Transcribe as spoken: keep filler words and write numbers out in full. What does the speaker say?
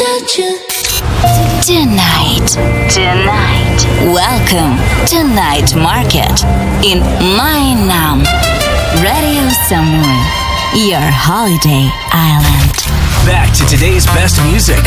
Tonight, tonight, welcome to Night Market in Mainam, Radio Samui, your holiday island. Back to today's best music